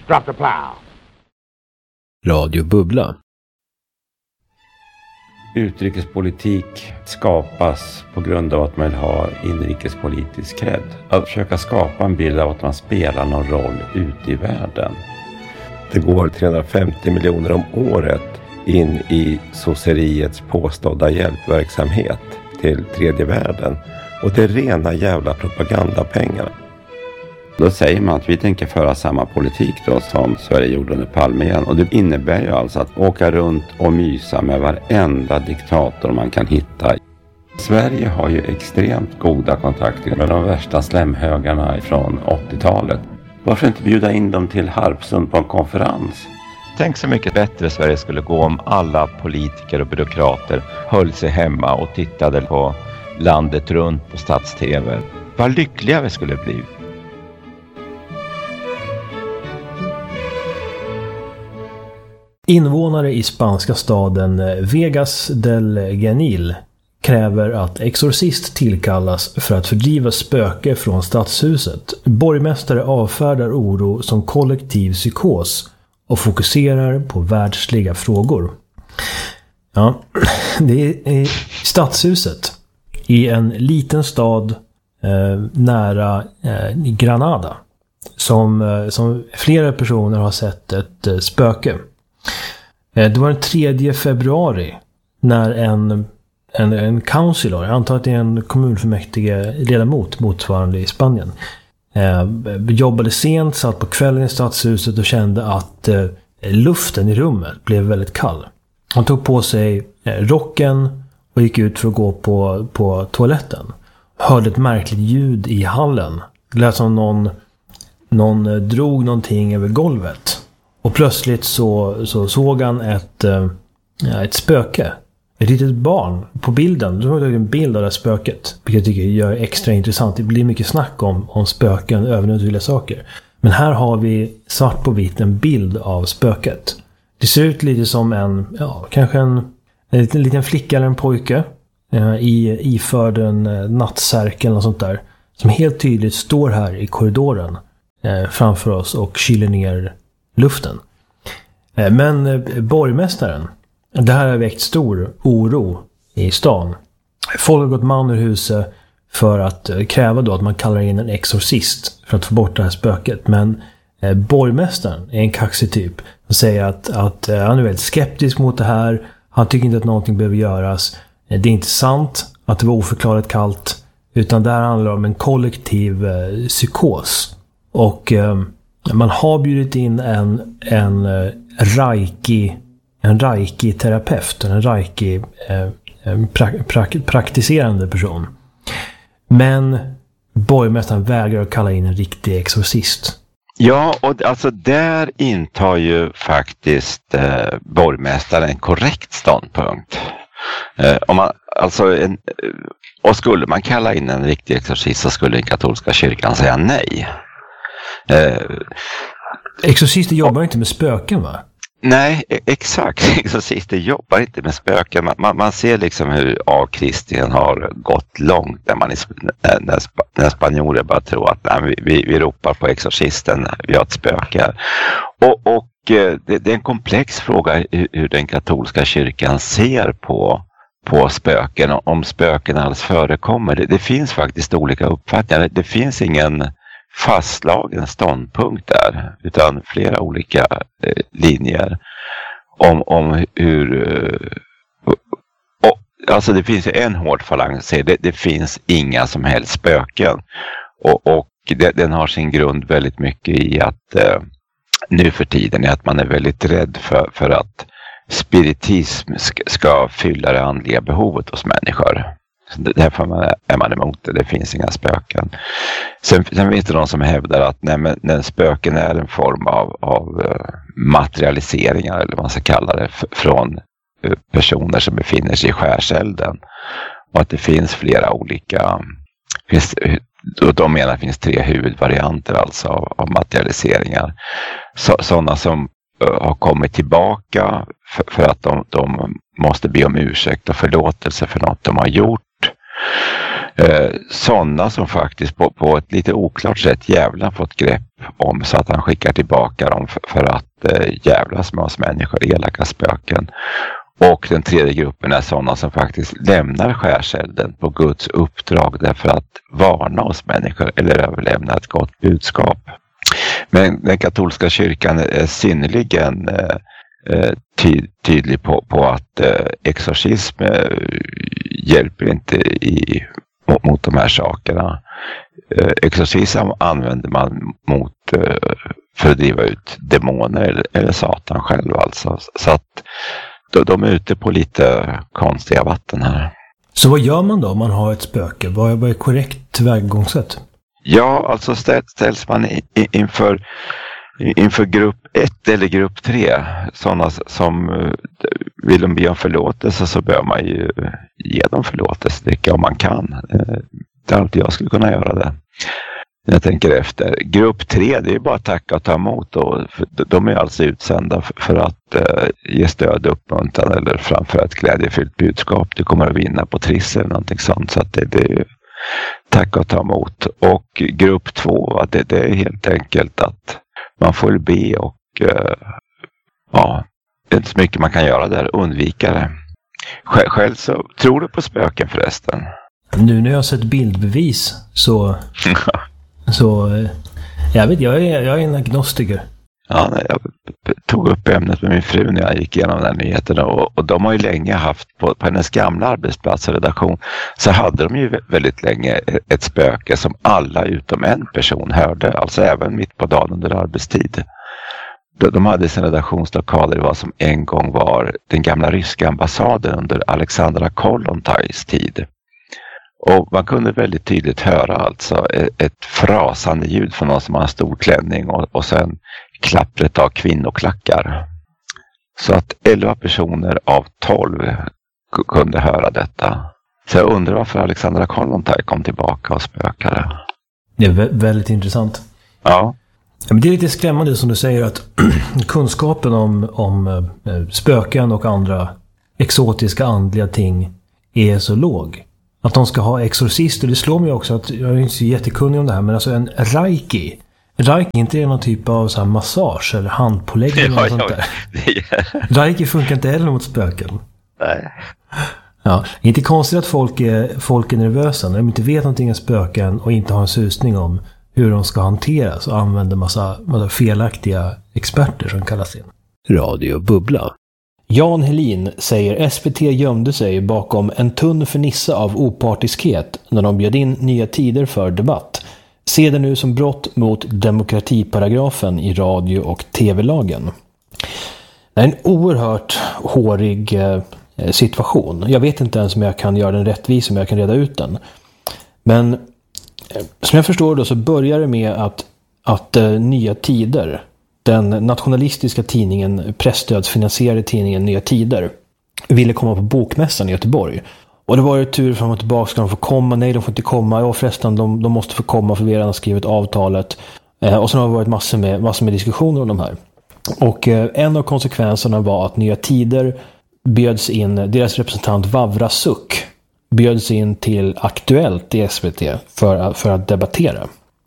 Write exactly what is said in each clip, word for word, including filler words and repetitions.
Drop the plow. Radio Bubbla. Utrikespolitik skapas på grund av att man vill ha inrikespolitisk cred. Att försöka skapa en bild av att man spelar någon roll ute i världen. Det går trehundrafemtio miljoner om året in i sosseriets påstådda hjälpverksamhet till tredje världen. Och det är rena jävla propagandapengar. Då säger man att vi tänker föra samma politik då som Sverige gjorde under Palme igen. Och det innebär ju alltså att åka runt och mysa med varenda diktator man kan hitta. Sverige har ju extremt goda kontakter med de värsta slämhögarna från åttiotalet. Varför inte bjuda in dem till Harpsund på en konferens? Tänk så mycket bättre Sverige skulle gå om alla politiker och byråkrater höll sig hemma och tittade på landet runt på stats-tv. Vad lyckliga vi skulle bli. Invånare i spanska staden Vegas del Genil kräver att exorcist tillkallas för att fördriva spöke från stadshuset. Borgmästare avfärdar oro som kollektiv psykos och fokuserar på världsliga frågor. Ja, det är i stadshuset i en liten stad eh, nära eh, Granada som, eh, som flera personer har sett ett eh, spöke. Eh, det var den tredje februari när en En, en councilor, jag antar att det är en kommunfullmäktige ledamot motsvarande i Spanien, eh, jobbade sent, satt på kvällen i stadshuset och kände att eh, luften i rummet blev väldigt kall. Han tog på sig eh, rocken och gick ut för att gå på, på toaletten. Hörde ett märkligt ljud i hallen. Det lät som någon, någon eh, drog någonting över golvet. Och plötsligt så, så såg han ett, eh, ett spöke. Ett litet barn på bilden. Du har en bild av det här spöket. Vilket jag tycker gör extra intressant. Det blir mycket snack om, om spöken och övernaturliga saker. Men här har vi svart på vitt en bild av spöket. Det ser ut lite som en, ja, kanske en, en liten, liten flicka eller en pojke. Eh, i, iförd en eh, nattsärk eller sånt där. Som helt tydligt står här i korridoren. Eh, framför oss och kyler ner luften. Eh, men eh, borgmästaren. Det här har väckt stor oro i stan. Folk har gått man ur huset för att kräva då att man kallar in en exorcist för att få bort det här spöket. Men eh, borgmästaren är en kaxig typ. Han säger att, att eh, han är väldigt skeptisk mot det här. Han tycker inte att någonting behöver göras. Eh, det är inte sant att det var oförklarat kallt. Utan det här handlar om en kollektiv eh, psykos. Och eh, man har bjudit in en, en eh, reiki En reiki-terapeut, en reiki-praktiserande eh, person. Men borgmästaren vägrar att kalla in en riktig exorcist. Ja, och alltså där intar ju faktiskt eh, borgmästaren en korrekt ståndpunkt. Eh, om man, alltså en, och skulle man kalla in en riktig exorcist så skulle den katolska kyrkan säga nej. Eh, Exorcister jobbar och, inte med spöken, va? Nej, exakt. Exorcister jobbar inte med spöken. Man, man, man ser liksom hur avkristningen har gått långt när, man, när, när, när spanjorer bara tror att nej, vi, vi ropar på exorcisten, vi har ett spöke. Och, och det, det är en komplex fråga hur, hur den katolska kyrkan ser på, på spöken, om spöken alls förekommer. Det, det finns faktiskt olika uppfattningar. Det, det finns ingen fastslagen ståndpunkt där, utan flera olika eh, linjer om, om hur eh, och, alltså det finns ju en hård falang, det, det finns inga som helst spöken och, och det, den har sin grund väldigt mycket i att eh, nu för tiden är att man är väldigt rädd för, för att spiritism ska, ska fylla det andliga behovet hos människor. Därför är man emot det. Det finns inga spöken. Sen, sen finns det de som hävdar att nej, men, nej, spöken är en form av, av materialiseringar, eller vad man ska kalla det, f- från personer som befinner sig i skärselden. Och att det finns flera olika, finns, och de menar att det finns tre huvudvarianter alltså av, av materialiseringar. Så, sådana som uh, har kommit tillbaka för, för att de, de måste be om ursäkt och förlåtelse för något de har gjort. Eh, sådana som faktiskt på, på ett lite oklart sätt jävla fått grepp om så att han skickar tillbaka dem för, för att eh, jävlas med oss människor, elaka spöken. Och den tredje gruppen är sådana som faktiskt lämnar skärselden på Guds uppdrag därför att varna oss människor eller överlämna ett gott budskap. Men den katolska kyrkan är synnerligen eh, ty- tydlig på, på att eh, exorcism eh, hjälper inte i, mot, mot de här sakerna. Eh, exorcism använder man mot eh, för att driva ut demoner eller, eller Satan själv alltså. Så att de, de är ute på lite konstiga vatten här. Så vad gör man då om man har ett spöke? Vad är, vad är korrekt tillvägagångssätt? Ja, alltså ställs man inför, inför grupp ett eller grupp tre, sådana som vill de be om förlåtelse, så bör man ju ge dem förlåtelse, tycker om man kan. Det är alltid jag skulle kunna göra det. Jag tänker efter. Grupp tre, det är bara att tacka och ta emot. Och de är alltså utsända för att ge stöd och uppmuntran eller framföra ett glädjefyllt budskap. Du kommer att vinna på triss eller någonting sånt, så att det, det är ju tack och ta emot. Och grupp två, det, det är helt enkelt att man får be och uh, ja, det är inte så mycket man kan göra där, undvika det. Själv, själv så, tror du på spöken förresten? Nu när jag har sett bildbevis så så jag vet, jag är, jag är en agnostiker. Ja, jag tog upp ämnet med min fru när jag gick igenom den här nyheten, och, och de har ju länge haft på, på hennes gamla arbetsplats och redaktion, så hade de ju väldigt länge ett spöke som alla utom en person hörde, alltså även mitt på dagen under arbetstid. De, de hade sina redaktionslokaler i vad som en gång var den gamla ryska ambassaden under Alexandra Kollontais tid. Och man kunde väldigt tydligt höra alltså ett, ett frasande ljud från någon som har en stor klänning och, och sen klappret av kvinnoklackar. Så att elva personer av tolv k- kunde höra detta. Så jag undrar varför Alexandra Kollontaj kom tillbaka och spökade. Det är vä- väldigt intressant. Ja. Ja, men det är lite skrämmande som du säger att kunskapen om, om eh, spöken och andra exotiska andliga ting är så låg. Att de ska ha exorcister, det slår mig också att jag är inte så jättekunnig om det här, men alltså en reiki. Reiki inte är någon typ av så här massage eller handpåläggning eller Ja, sånt ja, där. det är... Reiki funkar inte heller mot spöken. Nej. Ja, inte konstigt att folk är, folk är nervösa när de inte vet någonting om spöken och inte har en susning om hur de ska hanteras och använder massa, massa felaktiga experter som kallas in. Radio Bubbla. Jan Helin säger S V T gömde sig bakom en tunn fernissa av opartiskhet när de bjöd in Nya Tider för debatt. Se det nu som brott mot demokratiparagrafen i radio- och tv-lagen. Det är en oerhört hårig eh, situation. Jag vet inte ens om jag kan göra den rättvis, om jag kan reda ut den. Men eh, som jag förstår då så börjar det med att, att eh, Nya Tider, den nationalistiska tidningen, pressstödsfinansierade tidningen Nya Tider, ville komma på bokmässan i Göteborg. Och det var ju tur fram och tillbaka, ska de få komma? Nej, de får inte komma. Ja, förresten, de, de måste få komma för vi har redan skrivit avtalet. Eh, och sen har det varit massor med, massor med diskussioner om de här. Och eh, en av konsekvenserna var att Nya Tider bjöds in, deras representant Vavra Suk bjöds in till Aktuellt i S V T för, för att debattera.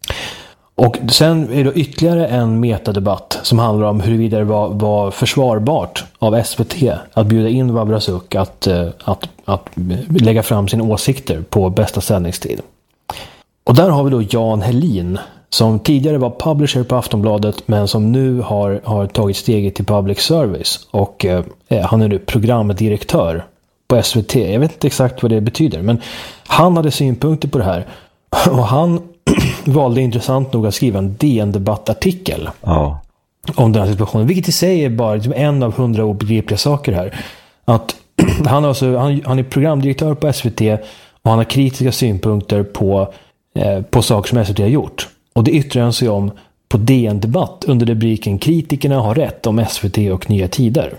Och sen är det ytterligare en metadebatt som handlar om huruvida det var, var försvarbart av S V T att bjuda in Vavra Suk att, att, att lägga fram sina åsikter på bästa sändningstid. Och där har vi då Jan Helin, som tidigare var publisher på Aftonbladet men som nu har, har tagit steget till public service. Och eh, han är nu programdirektör på S V T. Jag vet inte exakt vad det betyder, men han hade synpunkter på det här. Och han valde intressant nog att skriva en D N-debattartikel Ja. om den här situationen. Vilket i sig är bara en av hundra obegripliga saker här. Att han, alltså, han, han är programdirektör på S V T och han har kritiska synpunkter på, eh, på saker som S V T har gjort. Och det yttrar han sig om på D N-debatt under rubriken Kritikerna har rätt om S V T och Nya Tider.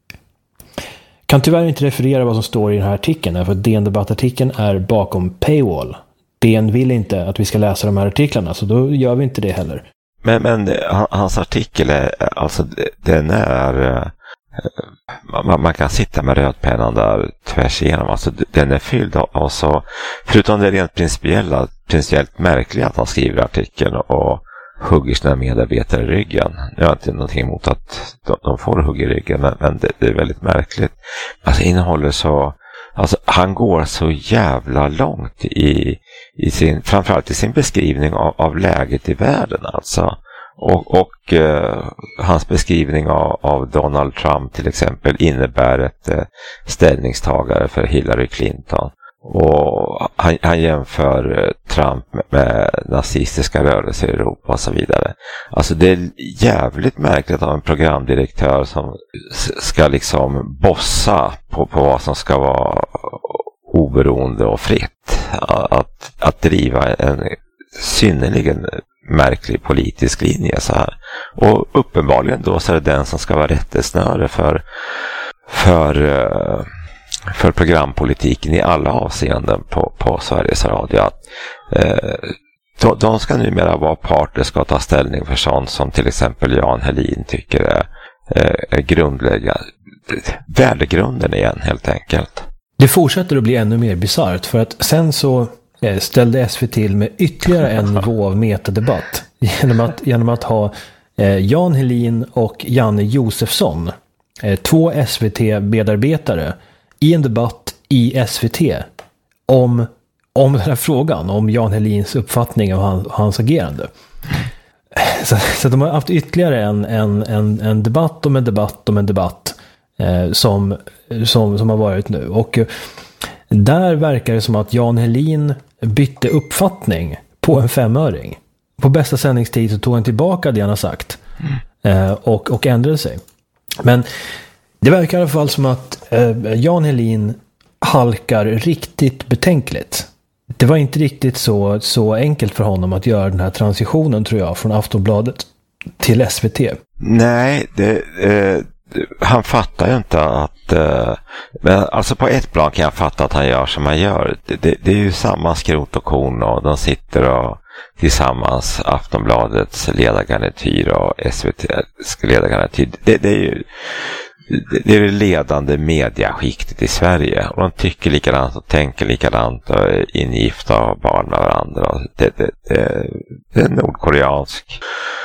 Kan tyvärr inte referera vad som står i den här artikeln, för att D N-debattartikeln är bakom paywall. D N vill inte att vi ska läsa de här artiklarna, så då gör vi inte det heller. Men, men hans artikel är, alltså den är man, man kan sitta med rödpennan där tvärs igenom. Alltså, den är fylld av, av så, förutom det rent principiella, principiellt märkliga att han skriver artikeln och hugger sina medarbetare i ryggen. Jag har inte någonting emot att de, de får hugga i ryggen, men, men det, det är väldigt märkligt. Alltså innehåller så, alltså han går så jävla långt i, i sin, framförallt i sin beskrivning av, av läget i världen alltså. Och, och eh, hans beskrivning av, av Donald Trump till exempel innebär ett eh, ställningstagare för Hillary Clinton. Och han, han jämför Trump med nazistiska rörelser i Europa och så vidare. Alltså det är jävligt märkligt av en programdirektör som ska liksom bossa på, på vad som ska vara oberoende och fritt. Att, att driva en synnerligen märklig politisk linje så här. Och uppenbarligen då så är det den som ska vara rättesnöre för för för programpolitiken i alla avseenden på, på Sveriges Radio. Att, eh, de, de ska numera vara parter, ska ta ställning för sånt som till exempel Jan Helin tycker är, är grundläggande. Värdegrunden igen helt enkelt. Det fortsätter att bli ännu mer bizarrt för att sen så ställde S V T till med ytterligare en nivå av metadebatt genom att, genom att ha eh, Jan Helin och Janne Josefsson, eh, två S V T-medarbetare i en debatt i S V T om, om den här frågan, om Jan Helins uppfattning och han, hans agerande. Så, så de har haft ytterligare en, en, en, en debatt om en debatt om en debatt eh, som, som, som har varit nu. Och eh, där verkar det som att Jan Helin bytte uppfattning på en femöring. På bästa sändningstid så tog han tillbaka det han har sagt eh, och, och ändrade sig. Men det verkar i alla fall som att eh, Jan Helin halkar riktigt betänkligt. Det var inte riktigt så, så enkelt för honom att göra den här transitionen, tror jag, från Aftonbladet till S V T. Nej, det, eh, han fattar ju inte att... Eh, men alltså på ett plan kan jag fatta att han gör som han gör. Det, det, det är ju samma skrot och korn och de sitter och tillsammans, Aftonbladets ledargarnityr och S V T:s ledargarnityr. Det, det är ju... Det är det ledande mediaskiktet i Sverige. Och de tycker likadant och tänker likadant och är ingifta och barn med varandra. Det, det, det, det är en nordkoreansk